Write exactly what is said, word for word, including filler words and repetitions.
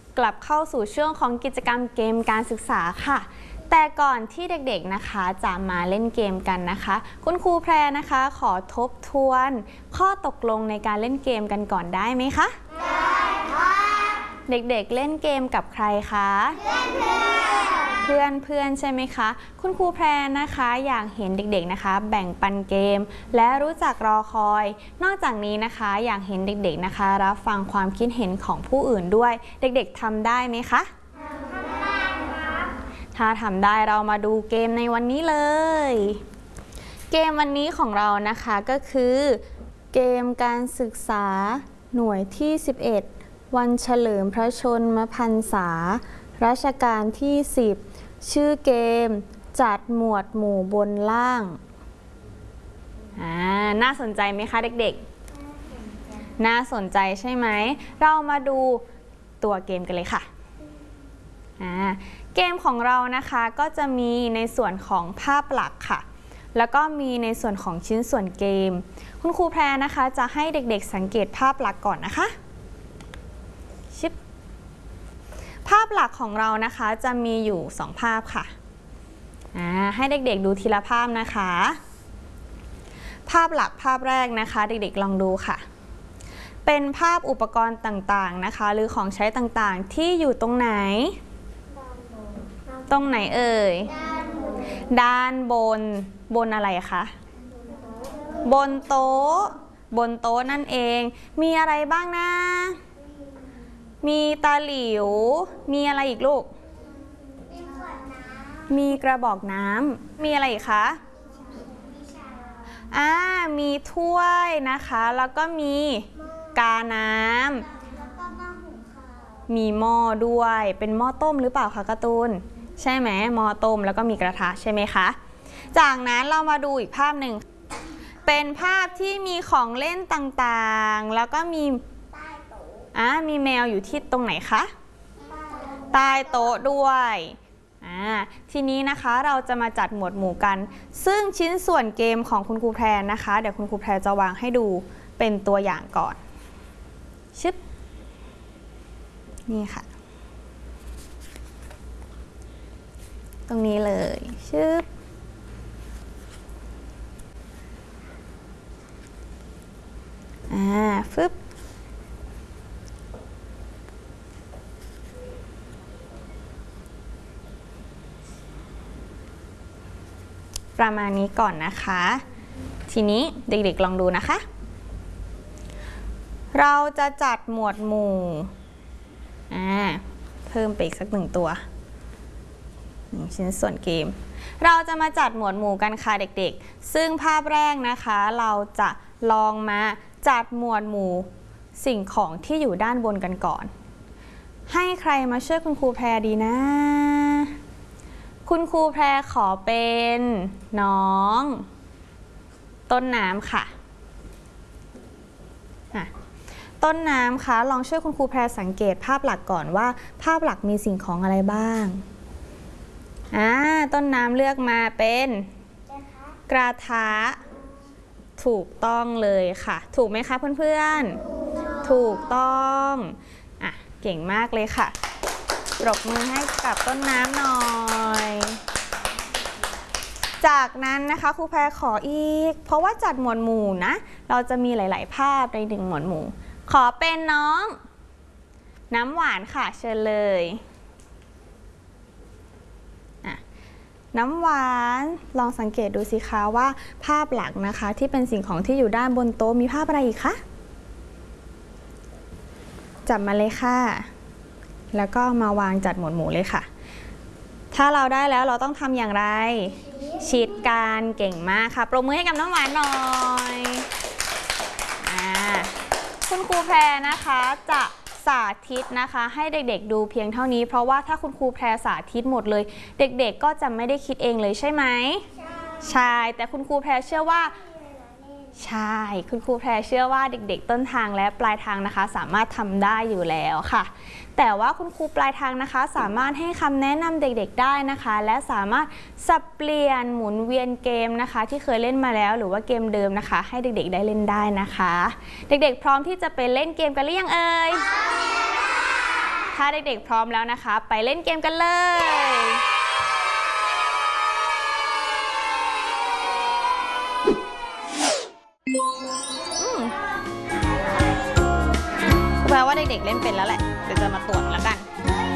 กลับเข้าสู่ช่วงของกิจกรรมเกมการศึกษาค่ะแต่ก่อนที่เด็กๆนะคะจะมาเล่นเกมกันนะคะคุณครูแพรนะคะขอทบทวนข้อตกลงในการเล่นเกมกันก่อนได้ไหมคะได้ค่ะเด็กๆเล่นเกมกับใครคะเพื่อนเพื่อนใช่ไหมคะคุณครูแพรนะคะอยากเห็นเด็กๆนะคะแบ่งปันเกมและรู้จักรอคอยนอกจากนี้นะคะอยากเห็นเด็กๆนะคะรับฟังความคิดเห็นของผู้อื่นด้วยเด็กๆทำได้ไหมคะถ้าทำได้เรามาดูเกมในวันนี้เลยเกมวันนี้ของเรานะคะก็คือเกมการศึกษาหน่วยที่สิบเอ็ดวันเฉลิมพระชนมพรรษารัชกาลที่สิบชื่อเกมจัดหมวดหมู่บนล่างอ่าน่าสนใจไหมคะเด็กๆน่าสนใจใช่ไหมเรามาดูตัวเกมกันเลยค่ะอ่าเกมของเรานะคะก็จะมีในส่วนของภาพหลักค่ะแล้วก็มีในส่วนของชิ้นส่วนเกมคุณครูแพรนะคะจะให้เด็กๆสังเกตภาพหลักก่อนนะคะชิปภาพหลักของเรานะคะจะมีอยู่สองภาพค่ะอ่าให้เด็กๆดูทีละภาพนะคะภาพหลักภาพแรกนะคะเด็กๆลองดูค่ะเป็นภาพอุปกรณ์ต่างๆนะคะหรือของใช้ต่างๆที่อยู่ตรงไหนตรงไหนเอ่ยด้านบนบนอะไรคะบนโต๊ะบนโต๊ะนั่นเองมีอะไรบ้างนะมีตาหลิวมีอะไรอีกลูกมีกระบอกน้ำมีอะไรอีกคะอ่ามีถ้วยนะคะแล้วก็มีกาน้ำมีหม้อด้วยเป็นหม้อต้มหรือเปล่าคะการ์ตูนใช่ไหมหม้อต้มแล้วก็มีกระทะใช่ไหมคะจากนั้นเรามาดูอีกภาพหนึ่งเป็นภาพที่มีของเล่นต่างๆแล้วก็มีอ่ามีแมวอยู่ที่ตรงไหนคะใต้โต๊ะด้วยอ่าทีนี้นะคะเราจะมาจัดหมวดหมู่กันซึ่งชิ้นส่วนเกมของคุณครูแพรนะคะเดี๋ยวคุณครูแพรจะวางให้ดูเป็นตัวอย่างก่อนชึบนี่ค่ะตรงนี้เลยชึบอ่าฟึบประมาณนี้ก่อนนะคะทีนี้เด็กๆลองดูนะคะเราจะจัดหมวดหมู่อ่าเพิ่มไปอีกสักหนึ่งตัวชิ้นส่วนเกมเราจะมาจัดหมวดหมู่กันค่ะเด็กๆซึ่งภาพแรกนะคะเราจะลองมาจัดหมวดหมู่สิ่งของที่อยู่ด้านบนกันก่อนให้ใครมาช่วยคุณครูแพรดีนะคุณครูแพรขอเป็นน้องต้นน้ำค่ะต้นน้ำคะลองช่วยคุณครูแพรสังเกตภาพหลักก่อนว่าภาพหลักมีสิ่งของอะไรบ้างอ่าต้นน้ำเลือกมาเป็นกระทะถูกต้องเลยค่ะถูกไหมคะเพื่อนๆถูกต้องอ่ะเก่งมากเลยค่ะปรบมือให้กับต้นน้ำหน่อยจากนั้นนะคะครูแพรขออีกเพราะว่าจัดหมวดหมู่นะเราจะมีหลายๆภาพในหนึ่งหมวดหมู่ขอเป็นน้องน้ำหวานค่ะเชิญเลยน้ำหวานลองสังเกตดูสิคะว่าภาพหลักนะคะที่เป็นสิ่งของที่อยู่ด้านบนโต๊ะมีภาพอะไรอีกคะจับมาเลยค่ะแล้วก็มาวางจัดหมวดหมู่เลยค่ะถ้าเราได้แล้วเราต้องทำอย่างไรชิดกันเก่งมากค่ะปรบมือให้กับน้ำหวานหน่อยอ่าคุณครูแพรนะคะจะสาธิตนะคะให้เด็กๆดูเพียงเท่านี้เพราะว่าถ้าคุณครูแพรสาธิตหมดเลยเด็กๆก็จะไม่ได้คิดเองเลยใช่ไหมใช่แต่คุณครูแพรเชื่อว่าใช่คุณครูแพรเชื่อว่าเด็กๆต้นทางและปลายทางนะคะสามารถทำได้อยู่แล้วค่ะแต่ว่าคุณครูปลายทางนะคะสามารถให้คำแนะนำเด็กๆได้นะคะและสามารถสับเปลี่ยนหมุนเวียนเกมนะคะที่เคยเล่นมาแล้วหรือว่าเกมเดิมนะคะให้เด็กๆได้เล่นได้นะคะเด็กๆพร้อมที่จะไปเล่นเกมกันหรือยังเอ่ยพถ้าเด็กๆพร้อมแล้วนะคะไปเล่นเกมกันเลยแปลว่าเด็กๆเล่นเป็นแล้วแหละเดี๋ยวจะมาตรวจแล้วกัน